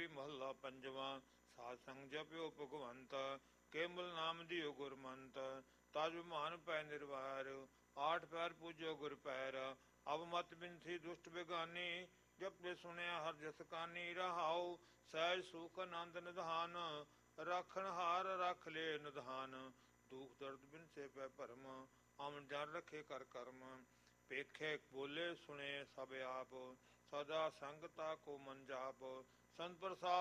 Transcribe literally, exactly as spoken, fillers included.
Sorry ਮਹੱਲਾ ਪੰਜਵਾਂ। ਸਾਧ ਸੰਗ ਜਪਿਓ ਭਗਵੰਤ, ਕੇਵਲ ਨਾਮ ਦਿਓ ਗੁਰਮੰਤ। ਤਜ ਬਿਮਾਨ ਪੈ ਨਿਰਵੈਰ, ਆਠ ਪੈਰ ਪੂਜੋ ਗੁਰ ਪੈਰ। ਅਬ ਮਤ ਬਿਨਸੀ ਦੁਸ਼ਟ ਬਿਗਾਨੀ, ਜਪਦੇ ਸੁਣਿਆ ਹਰ ਜਸ ਕਾਨੀ। ਰਹਾਉ ਸਹਿਜ ਸੁਖ ਆਨੰਦ ਨਿਧਾਨ, ਰਾਖਣ ਹਾਰ ਰੱਖ ਲੇ ਨਿਧਾਨ। ਦੁਖ ਦਰਦ ਬਿਨਸੇ ਪੈ ਭਰਮ, ਅਮਨ ਜਨ ਰਖੇ ਕਰ ਕਰਮ। ਪੇਖੇ ਬੋਲੇ ਸੁਣੇ ਸਭ ਆਪ, ਸਦਾ ਸੰਗ ਤਾ ਕੋ ਮਨ ਜਾਪ। ਸੰਤ ਪ੍ਰਸਾਦ